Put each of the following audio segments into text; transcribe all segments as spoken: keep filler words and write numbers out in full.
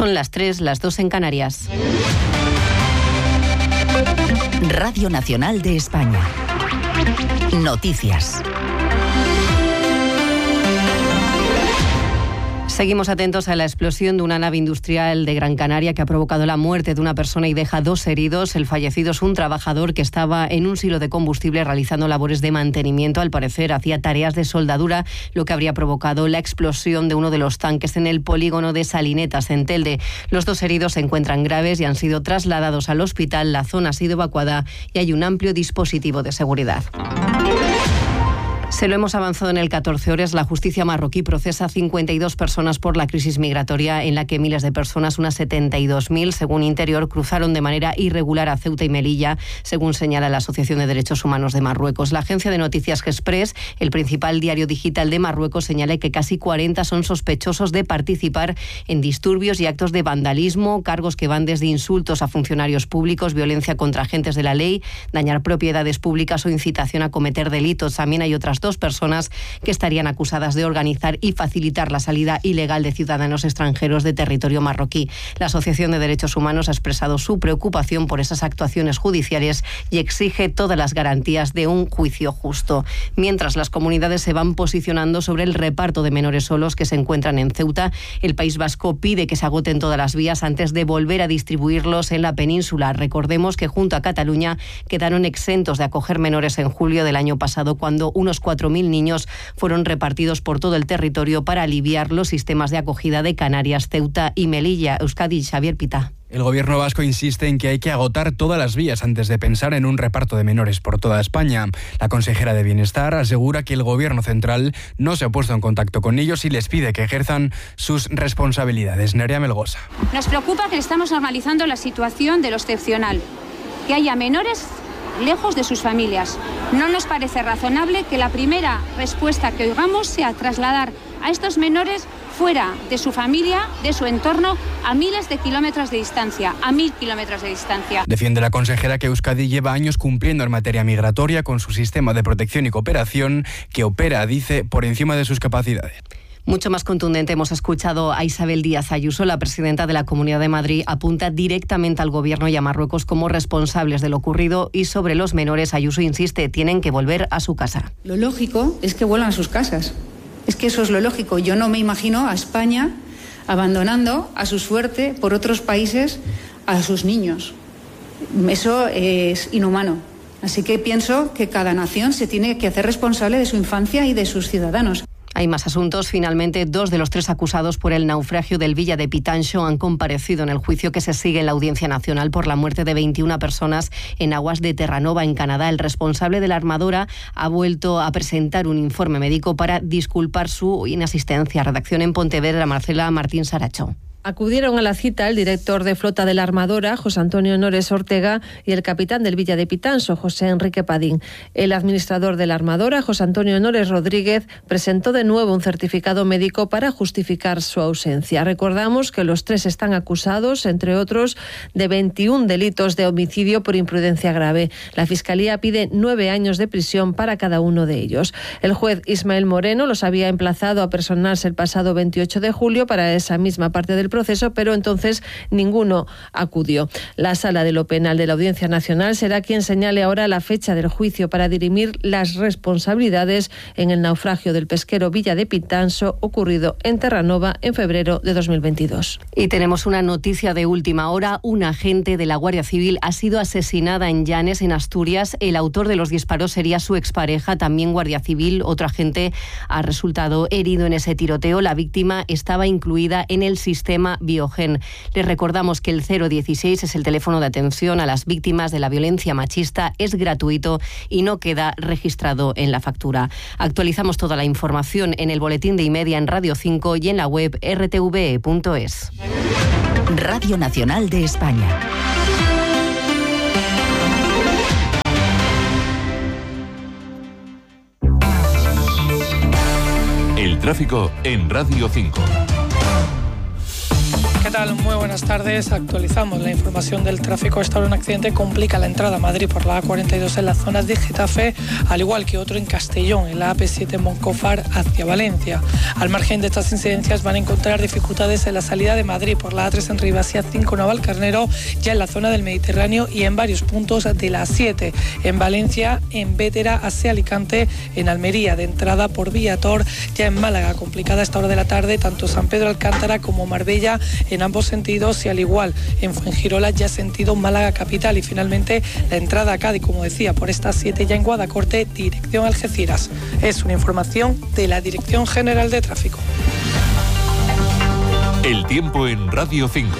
Son las tres, las dos en Canarias. Radio Nacional de España. Noticias. Seguimos atentos a la explosión de una nave industrial de Gran Canaria que ha provocado la muerte de una persona y deja dos heridos. El fallecido es un trabajador que estaba en un silo de combustible realizando labores de mantenimiento. Al parecer hacía tareas de soldadura, lo que habría provocado la explosión de uno de los tanques en el polígono de Salinetas, en Telde. Los dos heridos se encuentran graves y han sido trasladados al hospital. La zona ha sido evacuada y hay un amplio dispositivo de seguridad. Se lo hemos avanzado en el catorce horas. La justicia marroquí procesa cincuenta y dos personas por la crisis migratoria en la que miles de personas, unas setenta y dos mil, según Interior, cruzaron de manera irregular a Ceuta y Melilla, según señala la Asociación de Derechos Humanos de Marruecos. La agencia de noticias Express, el principal diario digital de Marruecos, señala que casi cuarenta son sospechosos de participar en disturbios y actos de vandalismo, cargos que van desde insultos a funcionarios públicos, violencia contra agentes de la ley, dañar propiedades públicas o incitación a cometer delitos. También hay otras dos personas que estarían acusadas de organizar y facilitar la salida ilegal de ciudadanos extranjeros de territorio marroquí. La Asociación de Derechos Humanos ha expresado su preocupación por esas actuaciones judiciales y exige todas las garantías de un juicio justo. Mientras las comunidades se van posicionando sobre el reparto de menores solos que se encuentran en Ceuta, el País Vasco pide que se agoten todas las vías antes de volver a distribuirlos en la península. Recordemos que junto a Cataluña quedaron exentos de acoger menores en julio del año pasado, cuando unos cuatro mil niños fueron repartidos por todo el territorio para aliviar los sistemas de acogida de Canarias, Ceuta y Melilla. Euskadi, Xavier Pita. El gobierno vasco insiste en que hay que agotar todas las vías antes de pensar en un reparto de menores por toda España. La consejera de Bienestar asegura que el gobierno central no se ha puesto en contacto con ellos y les pide que ejerzan sus responsabilidades. Nerea Melgosa. Nos preocupa que estamos normalizando la situación de lo excepcional, que haya menores lejos de sus familias. No nos parece razonable que la primera respuesta que oigamos sea trasladar a estos menores fuera de su familia, de su entorno, a miles de kilómetros de distancia, a mil kilómetros de distancia. Defiende la consejera que Euskadi lleva años cumpliendo en materia migratoria con su sistema de protección y cooperación, que opera, dice, por encima de sus capacidades. Mucho más contundente hemos escuchado a Isabel Díaz Ayuso, la presidenta de la Comunidad de Madrid, apunta directamente al Gobierno y a Marruecos como responsables de lo ocurrido, y sobre los menores Ayuso insiste, tienen que volver a su casa. Lo lógico es que vuelvan a sus casas. Es que eso es lo lógico. Yo no me imagino a España abandonando a su suerte por otros países a sus niños. Eso es inhumano. Así que pienso que cada nación se tiene que hacer responsable de su infancia y de sus ciudadanos. Hay más asuntos. Finalmente, dos de los tres acusados por el naufragio del Villa de Pitancho han comparecido en el juicio que se sigue en la Audiencia Nacional por la muerte de veintiuna personas en aguas de Terranova, en Canadá. El responsable de la armadora ha vuelto a presentar un informe médico para disculpar su inasistencia. Redacción en Pontevedra, Marcela Martín Saracho. Acudieron a la cita el director de flota de la armadora, José Antonio Nores Ortega, y el capitán del Villa de Pitanso, José Enrique Padín. El administrador de la armadora, José Antonio Nores Rodríguez, presentó de nuevo un certificado médico para justificar su ausencia. Recordamos que los tres están acusados, entre otros, de veintiún delitos de homicidio por imprudencia grave. La Fiscalía pide nueve años de prisión para cada uno de ellos. El juez Ismael Moreno los había emplazado a personarse el pasado veintiocho de julio para esa misma parte del proceso, pero entonces ninguno acudió. La Sala de lo Penal de la Audiencia Nacional será quien señale ahora la fecha del juicio para dirimir las responsabilidades en el naufragio del pesquero Villa de Pitanso, ocurrido en Terranova en febrero de dos mil veintidós. Y tenemos una noticia de última hora. Un agente de la Guardia Civil ha sido asesinada en Llanes, en Asturias. El autor de los disparos sería su expareja, también guardia civil. Otro agente ha resultado herido en ese tiroteo. La víctima estaba incluida en el sistema Biogen. Les recordamos que el cero dieciséis es el teléfono de atención a las víctimas de la violencia machista. Es gratuito y no queda registrado en la factura. Actualizamos toda la información en el boletín de Imedia en Radio cinco y en la web r t v e punto es. Radio Nacional de España. El tráfico en Radio cinco. ¿Qué tal? Muy buenas tardes. Actualizamos la información del tráfico. Esta hora un accidente complica la entrada a Madrid por la A cuarenta y dos en la zona de Getafe, al igual que otro en Castellón, en la A P siete Moncofar hacia Valencia. Al margen de estas incidencias van a encontrar dificultades en la salida de Madrid por la A tres en Ribas y A cinco Navalcarnero, ya en la zona del Mediterráneo y en varios puntos de la A siete. En Valencia, en Bétera hacia Alicante, en Almería de entrada por Viator, ya en Málaga complicada a esta hora de la tarde, tanto San Pedro Alcántara como Marbella en ambos sentidos, y al igual en Fuengirola ya sentido Málaga capital. Y finalmente la entrada a Cádiz, como decía, por esta siete ya en Guadacorte, dirección Algeciras. Es una información de la Dirección General de Tráfico. El tiempo en Radio cinco.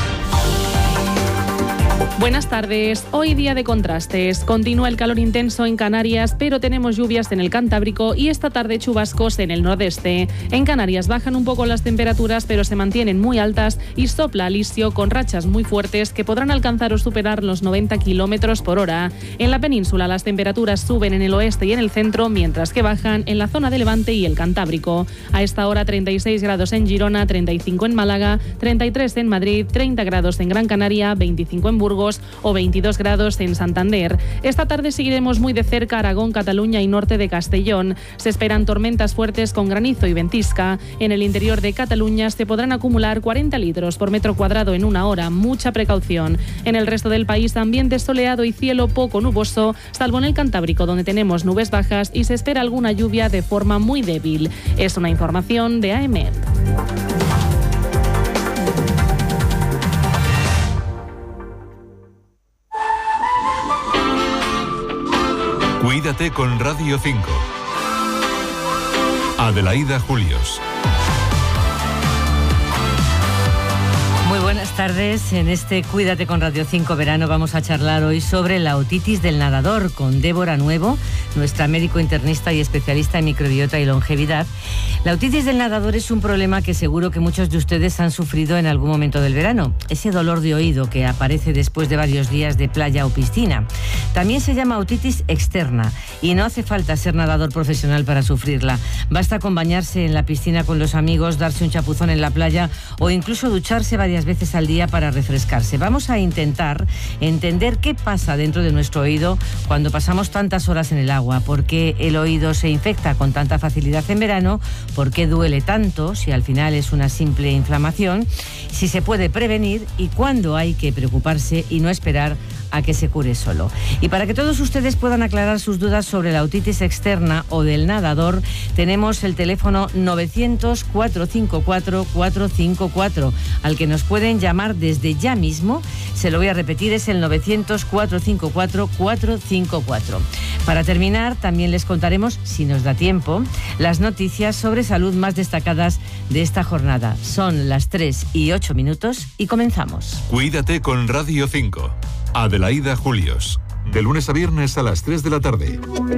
Buenas tardes. Hoy día de contrastes. Continúa el calor intenso en Canarias, pero tenemos lluvias en el Cantábrico y esta tarde chubascos en el nordeste. En Canarias bajan un poco las temperaturas, pero se mantienen muy altas y sopla alisio con rachas muy fuertes que podrán alcanzar o superar los noventa kilómetros por hora. En la península las temperaturas suben en el oeste y en el centro, mientras que bajan en la zona de Levante y el Cantábrico. A esta hora treinta y seis grados en Girona, treinta y cinco en Málaga, treinta y tres en Madrid, treinta grados en Gran Canaria, veinticinco en Burgos o veintidós grados en Santander. Esta tarde seguiremos muy de cerca Aragón, Cataluña y norte de Castellón. Se esperan tormentas fuertes con granizo y ventisca. En el interior de Cataluña se podrán acumular cuarenta litros por metro cuadrado en una hora. Mucha precaución. En el resto del país, ambiente soleado y cielo poco nuboso, salvo en el Cantábrico, donde tenemos nubes bajas y se espera alguna lluvia de forma muy débil. Es una información de A E M E D. Cuídate con Radio cinco. Adelaida Julios. Muy buenas tardes. En este Cuídate con Radio cinco Verano vamos a charlar hoy sobre la otitis del nadador con Débora Nuevo, nuestra médico internista y especialista en microbiota y longevidad. La otitis del nadador es un problema que seguro que muchos de ustedes han sufrido en algún momento del verano. Ese dolor de oído que aparece después de varios días de playa o piscina. También se llama otitis externa y no hace falta ser nadador profesional para sufrirla. Basta con bañarse en la piscina con los amigos, darse un chapuzón en la playa o incluso ducharse varias veces al día para refrescarse. Vamos a intentar entender qué pasa dentro de nuestro oído cuando pasamos tantas horas en el agua, por qué el oído se infecta con tanta facilidad en verano, por qué duele tanto, si al final es una simple inflamación, si se puede prevenir y cuándo hay que preocuparse y no esperar a que se cure solo. Y para que todos ustedes puedan aclarar sus dudas sobre la otitis externa o del nadador, tenemos el teléfono novecientos, cuatrocientos cincuenta y cuatro, cuatrocientos cincuenta y cuatro, al que nos pueden llamar desde ya mismo. Se lo voy a repetir, es el novecientos, cuatrocientos cincuenta y cuatro, cuatrocientos cincuenta y cuatro. Para terminar, también les contaremos, si nos da tiempo, las noticias sobre salud más destacadas de esta jornada. Son las tres y ocho minutos y comenzamos. Cuídate con Radio cinco. Adelaida Julios. De lunes a viernes a las tres de la tarde.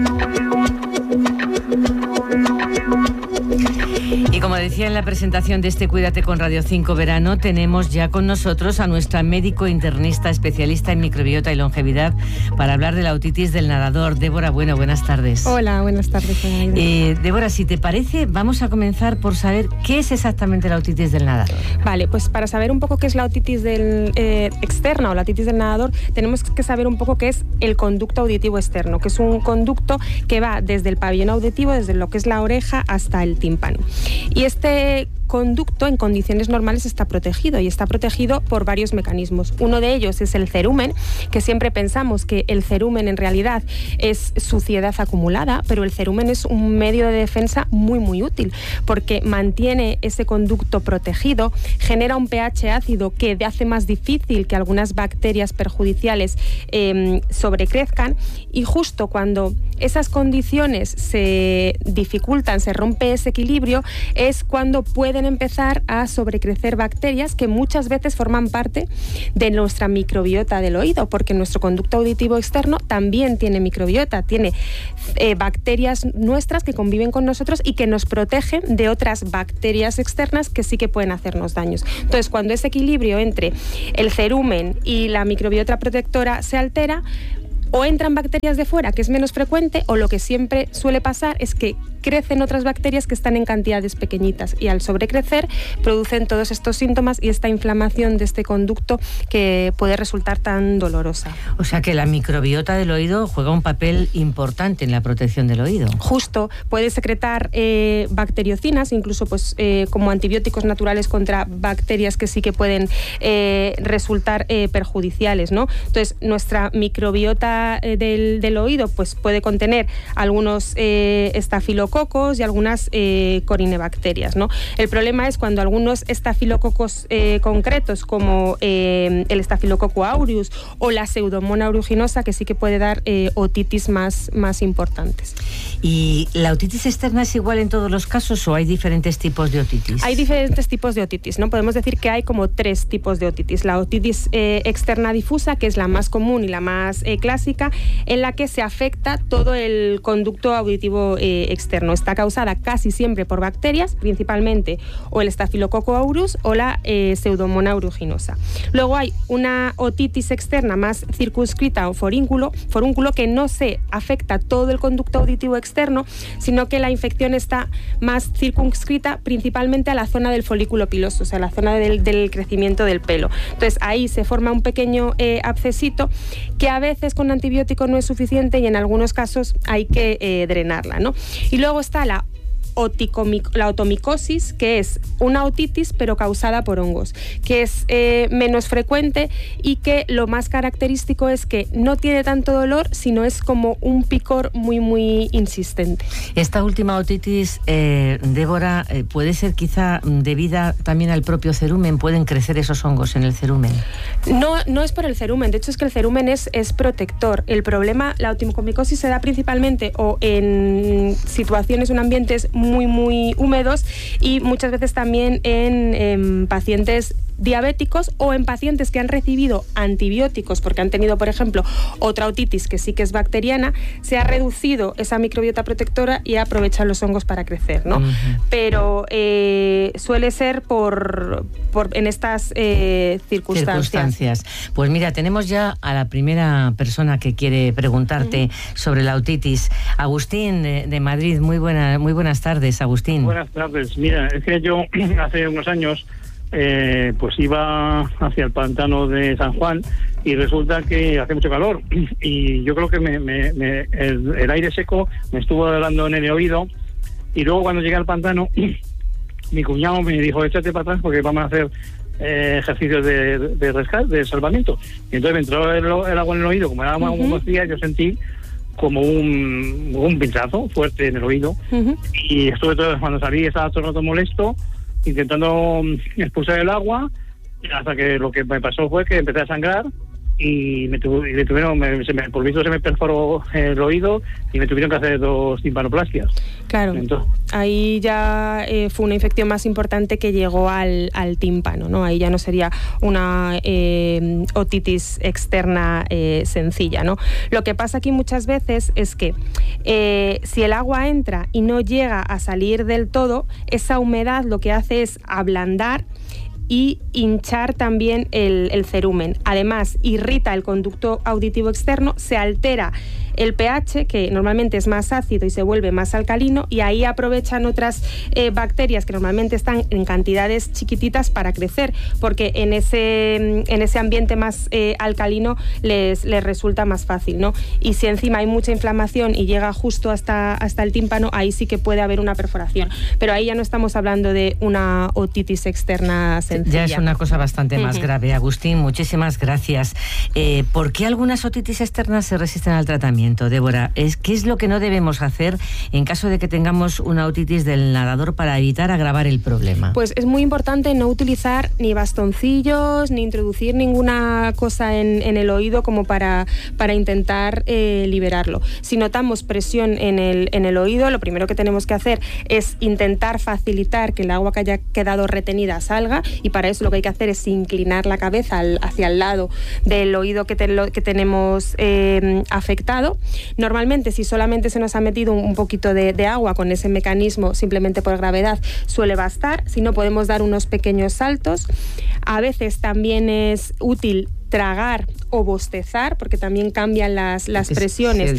Y como decía en la presentación de este Cuídate con Radio cinco Verano, tenemos ya con nosotros a nuestra médico internista especialista en microbiota y longevidad para hablar de la otitis del nadador. Débora, bueno, buenas tardes. Hola, buenas tardes. Eh, Débora, si te parece, vamos a comenzar por saber qué es exactamente la otitis del nadador. Vale, pues para saber un poco qué es la otitis del, eh, externa o la otitis del nadador, tenemos que saber un poco qué es el conducto auditivo externo, que es un conducto que va desde el pabellón auditivo, desde lo que es la oreja hasta el tímpano. Y este conducto en condiciones normales está protegido y está protegido por varios mecanismos. Uno de ellos es el cerumen, que siempre pensamos que el cerumen en realidad es suciedad acumulada, pero el cerumen es un medio de defensa muy muy útil porque mantiene ese conducto protegido, genera un pH ácido que hace más difícil que algunas bacterias perjudiciales eh, sobrecrezcan, y justo cuando esas condiciones se dificultan, se rompe ese equilibrio, es cuando pueden empezar a sobrecrecer bacterias que muchas veces forman parte de nuestra microbiota del oído, porque nuestro conducto auditivo externo también tiene microbiota, tiene eh, bacterias nuestras que conviven con nosotros y que nos protegen de otras bacterias externas que sí que pueden hacernos daños. Entonces, cuando ese equilibrio entre el cerumen y la microbiota protectora se altera, o entran bacterias de fuera, que es menos frecuente, o lo que siempre suele pasar es que crecen otras bacterias que están en cantidades pequeñitas y al sobrecrecer producen todos estos síntomas y esta inflamación de este conducto que puede resultar tan dolorosa. O sea que la microbiota del oído juega un papel importante en la protección del oído. Justo, puede secretar eh, bacteriocinas, incluso pues eh, como antibióticos naturales contra bacterias que sí que pueden eh, resultar eh, perjudiciales, ¿no? Entonces, nuestra microbiota eh, del, del oído pues puede contener algunos eh, estafilococos y algunas eh, corinebacterias, ¿no? El problema es cuando algunos estafilococos eh, concretos, como eh, el estafilococo aureus o la pseudomonas aeruginosa, que sí que puede dar eh, otitis más, más importantes. ¿Y la otitis externa es igual en todos los casos o hay diferentes tipos de otitis? Hay diferentes tipos de otitis, ¿no? Podemos decir que hay como tres tipos de otitis. La otitis eh, externa difusa, que es la más común y la más eh, clásica, en la que se afecta todo el conducto auditivo eh, externo. Está causada casi siempre por bacterias, principalmente o el estafilococo aureus o la eh, pseudomonas aeruginosa. Luego hay una otitis externa más circunscrita o forúnculo, forúnculo que no se afecta todo el conducto auditivo externo, sino que la infección está más circunscrita principalmente a la zona del folículo piloso, o sea, la zona del, del crecimiento del pelo. Entonces ahí se forma un pequeño eh, abscesito que a veces con antibiótico no es suficiente y en algunos casos hay que eh, drenarla, ¿no? Y luego está la la otomicosis, que es una otitis pero causada por hongos, que es eh, menos frecuente y que lo más característico es que no tiene tanto dolor, sino es como un picor muy muy insistente. Esta última otitis, eh, Débora, eh, puede ser quizá debida también al propio cerumen. ¿Pueden crecer esos hongos en el cerumen? No, no es por el cerumen, de hecho es que el cerumen es, es protector. El problema, la otomicosis se da principalmente o en situaciones, en ambientes muy muy húmedos y muchas veces también en, en pacientes diabéticos o en pacientes que han recibido antibióticos porque han tenido, por ejemplo, otra otitis que sí que es bacteriana, se ha reducido esa microbiota protectora y aprovechan los hongos para crecer, ¿no? Uh-huh. Pero eh, suele ser por, por en estas eh, circunstancias. circunstancias. Pues mira, tenemos ya a la primera persona que quiere preguntarte uh-huh. sobre la otitis. Agustín, de, de Madrid, muy, buena, muy buenas tardes, Agustín. Buenas tardes. Mira, es que yo hace unos años Eh, pues iba hacia el pantano de San Juan y resulta que hace mucho calor y yo creo que me, me, me, el, el aire seco me estuvo dando en el oído y luego cuando llegué al pantano mi cuñado me dijo échate para atrás porque vamos a hacer eh, ejercicios de, de rescate, de salvamiento, y entonces me entró el, el agua en el oído, como era agua uh-huh. unos días, yo sentí como un, un pinchazo fuerte en el oído uh-huh. y estuve todo, cuando salí estaba todo el rato molesto intentando expulsar el agua hasta que lo que me pasó fue que empecé a sangrar y me, tuvo, y me tuvieron me, se me, por visto se me perforó el oído y me tuvieron que hacer dos timpanoplastias. Claro. Entonces, ahí ya eh, fue una infección más importante que llegó al, al tímpano, ¿no? Ahí ya no sería una eh, otitis externa eh, sencilla, ¿no? Lo que pasa aquí muchas veces es que eh, si el agua entra y no llega a salir del todo, esa humedad lo que hace es ablandar y hinchar también el, el cerumen. Además, irrita el conducto auditivo externo, se altera el pH, que normalmente es más ácido y se vuelve más alcalino, y ahí aprovechan otras eh, bacterias que normalmente están en cantidades chiquititas para crecer, porque en ese, en ese ambiente más eh, alcalino les, les resulta más fácil, ¿no? Y si encima hay mucha inflamación y llega justo hasta, hasta el tímpano, ahí sí que puede haber una perforación. Pero ahí ya no estamos hablando de una otitis externa sencilla. Ya es una cosa bastante más uh-huh. grave. Agustín, muchísimas gracias. Eh, ¿Por qué algunas otitis externas se resisten al tratamiento? Débora, ¿es, ¿qué es lo que no debemos hacer en caso de que tengamos una otitis del nadador para evitar agravar el problema? Pues es muy importante no utilizar ni bastoncillos ni introducir ninguna cosa en, en el oído como para, para intentar eh, liberarlo. Si notamos presión en el, en el oído, lo primero que tenemos que hacer es intentar facilitar que el agua que haya quedado retenida salga, y para eso lo que hay que hacer es inclinar la cabeza al, hacia el lado del oído que, te, lo, que tenemos eh, afectado. Normalmente, si solamente se nos ha metido un poquito de, de agua con ese mecanismo, simplemente por gravedad, suele bastar. Si no, podemos dar unos pequeños saltos. A veces también es útil tragar o bostezar, porque también cambian las, las presiones